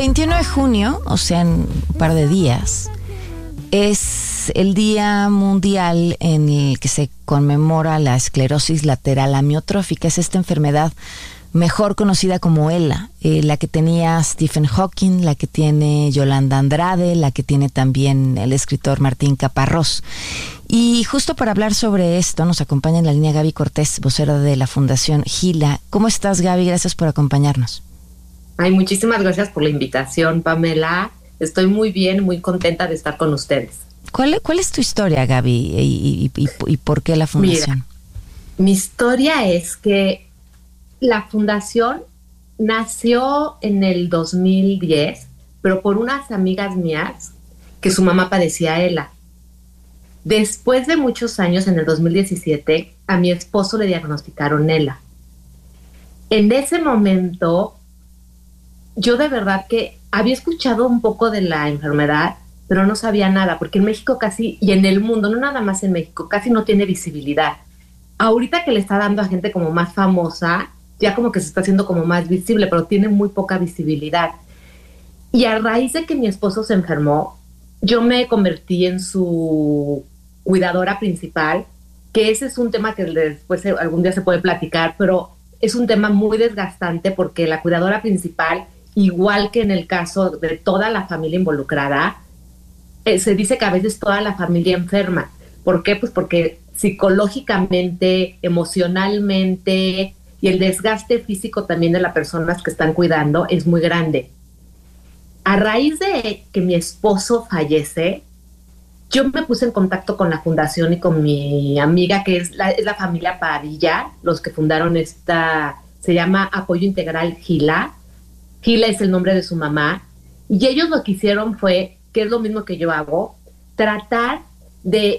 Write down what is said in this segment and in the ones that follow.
21 de junio, o sea, en un par de días, es el Día Mundial en el que se conmemora la esclerosis lateral amiotrófica. Es esta enfermedad mejor conocida como ELA, la que tenía Stephen Hawking, la que tiene Yolanda Andrade, la que tiene también el escritor Martín Caparrós. Y justo para hablar sobre esto nos acompaña en la línea Gaby Cortés, vocera de la Fundación Gila. ¿Cómo estás, Gaby? Gracias por acompañarnos. Ay, muchísimas gracias por la invitación, Pamela. Estoy muy bien, muy contenta de estar con ustedes. ¿Cuál es tu historia, Gaby? ¿Y por qué la Fundación? Mira, mi historia es que la Fundación nació en el 2010, pero por unas amigas mías que su mamá padecía ELA. Después de muchos años, en el 2017, a mi esposo le diagnosticaron ELA. En ese momento, yo de verdad que había escuchado un poco de la enfermedad, pero no sabía nada, porque en México casi, y en el mundo, no nada más en México, casi no tiene visibilidad. Ahorita que le está dando a gente como más famosa, ya como que se está haciendo como más visible, pero tiene muy poca visibilidad. Y a raíz de que mi esposo se enfermó, yo me convertí en su cuidadora principal, que ese es un tema que después algún día se puede platicar, pero es un tema muy desgastante porque la cuidadora principal, igual que en el caso de toda la familia involucrada, se dice que a veces toda la familia enferma. ¿Por qué? Pues porque psicológicamente, emocionalmente y el desgaste físico también de las personas que están cuidando es muy grande. A raíz de que mi esposo fallece, yo me puse en contacto con la fundación y con mi amiga, que es la familia Padilla, los que fundaron se llama Apoyo Integral Gila. Gila es el nombre de su mamá. Y ellos lo que hicieron fue, que es lo mismo que yo hago, tratar de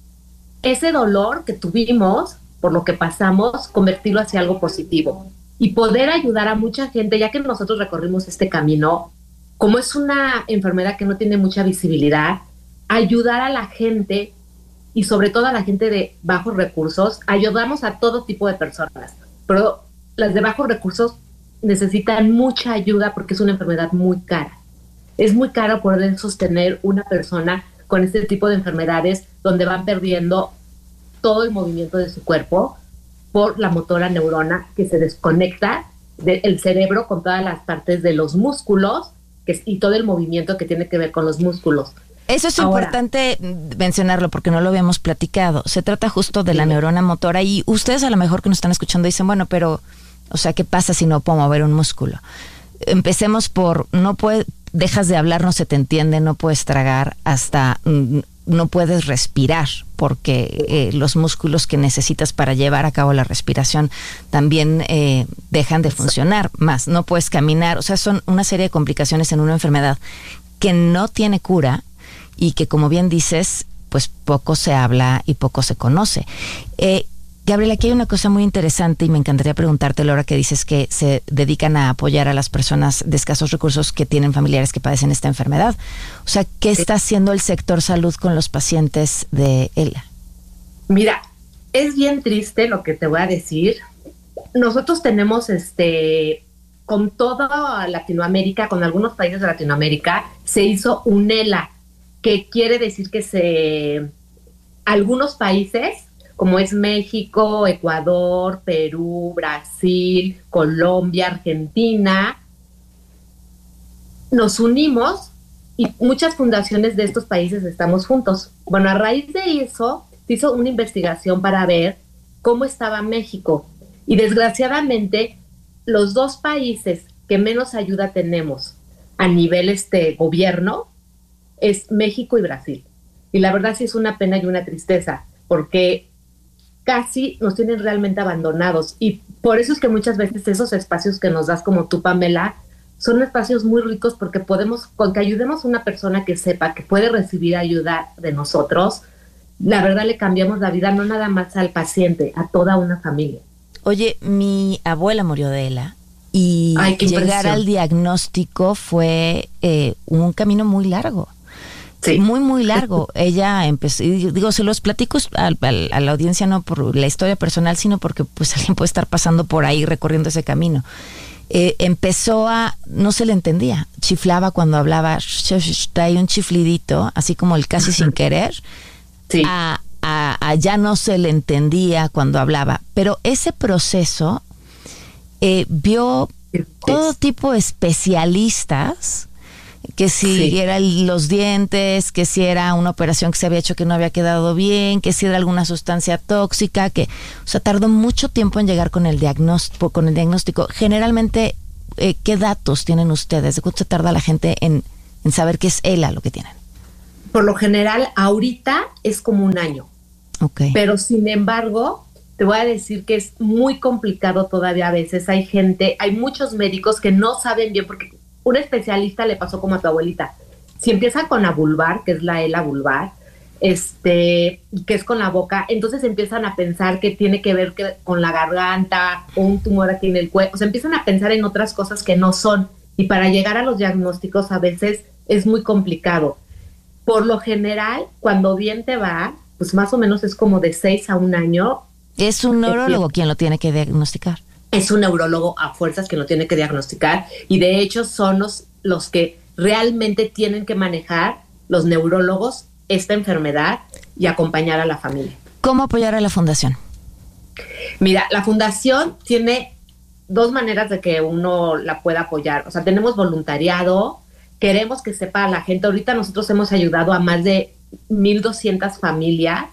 ese dolor que tuvimos, por lo que pasamos, convertirlo hacia algo positivo. Y poder ayudar a mucha gente, ya que nosotros recorrimos este camino, como es una enfermedad que no tiene mucha visibilidad, ayudar a la gente, y sobre todo a la gente de bajos recursos. Ayudamos a todo tipo de personas, pero las de bajos recursos necesitan mucha ayuda porque es una enfermedad muy cara. Es muy caro poder sostener una persona con este tipo de enfermedades donde van perdiendo todo el movimiento de su cuerpo por la motora neurona que se desconecta del cerebro con todas las partes de los músculos y todo el movimiento que tiene que ver con los músculos. Eso es importante mencionarlo porque no lo habíamos platicado. Se trata justo de la neurona motora y ustedes a lo mejor que nos están escuchando dicen, bueno, pero, o sea, ¿qué pasa si no puedo mover un músculo? Empecemos por, dejas de hablar, no se te entiende, no puedes tragar, hasta no puedes respirar porque los músculos que necesitas para llevar a cabo la respiración también dejan de funcionar más, no puedes caminar, o sea, son una serie de complicaciones en una enfermedad que no tiene cura y que, como bien dices, pues poco se habla y poco se conoce. Gabriela, aquí hay una cosa muy interesante y me encantaría preguntarte, ahora que dices que se dedican a apoyar a las personas de escasos recursos que tienen familiares que padecen esta enfermedad. O sea, ¿qué está haciendo el sector salud con los pacientes de ELA? Mira, es bien triste lo que te voy a decir. Nosotros tenemos con toda Latinoamérica, con algunos países de Latinoamérica, se hizo un ELA, que quiere decir que algunos países, como es México, Ecuador, Perú, Brasil, Colombia, Argentina, nos unimos y muchas fundaciones de estos países estamos juntos. Bueno, a raíz de eso, se hizo una investigación para ver cómo estaba México. Y desgraciadamente, los dos países que menos ayuda tenemos a nivel gobierno es México y Brasil. Y la verdad sí es una pena y una tristeza, porque casi nos tienen realmente abandonados. Y por eso es que muchas veces esos espacios que nos das, como tú, Pamela, son espacios muy ricos porque con que ayudemos a una persona que sepa que puede recibir ayuda de nosotros, la verdad le cambiamos la vida, no nada más al paciente, a toda una familia. Oye, mi abuela murió de ELA y llegar al diagnóstico fue un camino muy largo. Sí. Muy, muy largo. Ella empezó, y digo, se los platico a la audiencia no por la historia personal, sino porque pues alguien puede estar pasando por ahí recorriendo ese camino. no se le entendía, chiflaba cuando hablaba, traía un chiflidito, así como el casi sin querer, Sí. a ya no se le entendía cuando hablaba. Pero ese proceso vio todo tipo de especialistas, que si eran los dientes, que si era una operación que se había hecho que no había quedado bien, que si era alguna sustancia tóxica, o sea, tardó mucho tiempo en llegar con el diagnóstico. Generalmente, ¿qué datos tienen ustedes? ¿De cuánto se tarda la gente en saber que es ELA lo que tienen? Por lo general, ahorita es como un año. Okay. Pero sin embargo, te voy a decir que es muy complicado todavía a veces. Hay muchos médicos que no saben bien, porque un especialista le pasó como a tu abuelita. Si empieza con la vulvar, que es la ELA vulvar, que es con la boca, entonces empiezan a pensar que tiene que ver con la garganta o un tumor aquí en el cuello. O sea, empiezan a pensar en otras cosas que no son. Y para llegar a los diagnósticos a veces es muy complicado. Por lo general, cuando bien te va, pues más o menos es como de 6 a 1 año. ¿Es un neurólogo quien lo tiene que diagnosticar? Es un neurólogo a fuerzas que lo tiene que diagnosticar, y de hecho son los que realmente tienen que manejar, los neurólogos, esta enfermedad y acompañar a la familia. ¿Cómo apoyar a la fundación? Mira, la fundación tiene 2 maneras de que uno la pueda apoyar. O sea, tenemos voluntariado, queremos que sepa la gente. Ahorita nosotros hemos ayudado a más de 1,200 familias,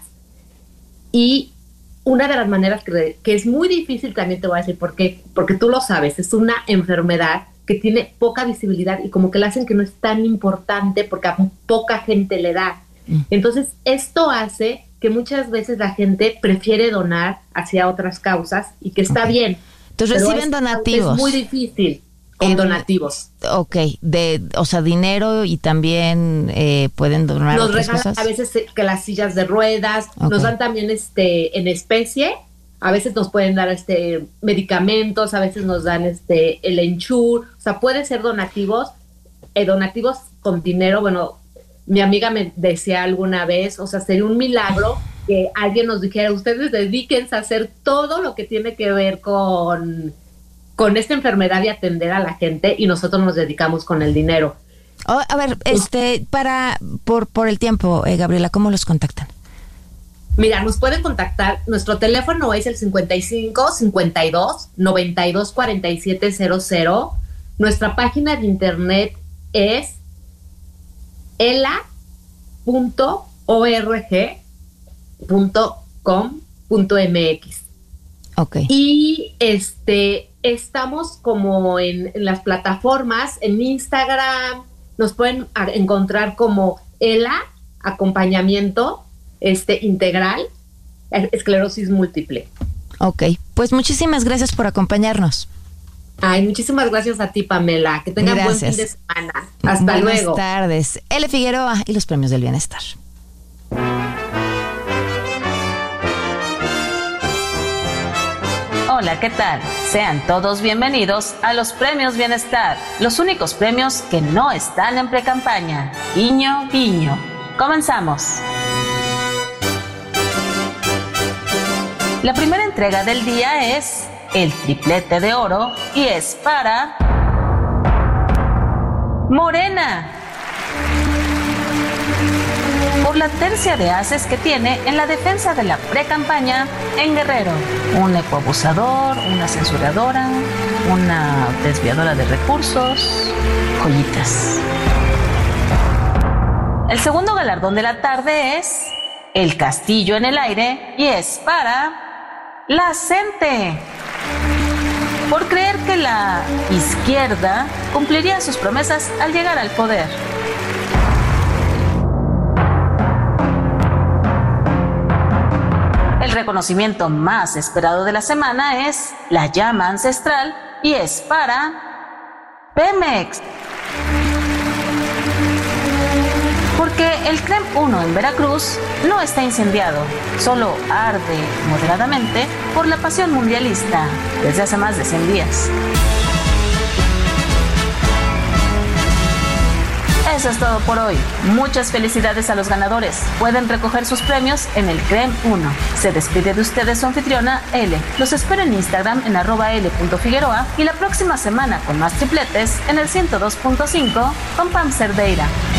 y una de las maneras que es muy difícil, también te voy a decir porque tú lo sabes, es una enfermedad que tiene poca visibilidad y como que le hacen que no es tan importante porque a poca gente le da. Entonces, esto hace que muchas veces la gente prefiere donar hacia otras causas, y que está bien. Entonces reciben donativos. Es muy difícil con donativos. Ok, o sea, dinero, y también pueden donar nos otras regalan cosas. A veces que las sillas de ruedas, nos dan también en especie, a veces nos pueden dar medicamentos, a veces nos dan el Ensure, o sea, puede ser donativos con dinero. Bueno, mi amiga me decía alguna vez, o sea, sería un milagro que alguien nos dijera, ustedes dedíquense a hacer todo lo que tiene que ver con esta enfermedad y atender a la gente, y nosotros nos dedicamos con el dinero. A ver, por el tiempo, Gabriela, ¿cómo los contactan? Mira, nos pueden contactar, nuestro teléfono es el 55 52 92 47 00. Nuestra página de internet es ela.org.com.mx. Okay. Y estamos como en las plataformas, en Instagram, nos pueden encontrar como ELA, acompañamiento integral, esclerosis múltiple. Ok, pues muchísimas gracias por acompañarnos. Ay, muchísimas gracias a ti, Pamela. Que tengan buen fin de semana. Hasta luego. Buenas tardes. L. Figueroa y los Premios del Bienestar. Hola, ¿qué tal? Sean todos bienvenidos a los Premios Bienestar, los únicos premios que no están en precampaña. Guiño, guiño. Comenzamos. La primera entrega del día es el triplete de oro y es para Morena, por la tercia de ases que tiene en la defensa de la precampaña en Guerrero. Un ecoabusador, una censuradora, una desviadora de recursos, joyitas. El segundo galardón de la tarde es el castillo en el aire y es para la CENTE, por creer que la izquierda cumpliría sus promesas al llegar al poder. El reconocimiento más esperado de la semana es la llama ancestral y es para Pemex, porque el CREM 1 en Veracruz no está incendiado, solo arde moderadamente por la pasión mundialista desde hace más de 100 días. Eso es todo por hoy. Muchas felicidades a los ganadores. Pueden recoger sus premios en el CREM 1. Se despide de ustedes su anfitriona, L. Los espero en Instagram en @l.figueroa y la próxima semana con más tripletes en el 102.5 con Pam Cerdeira.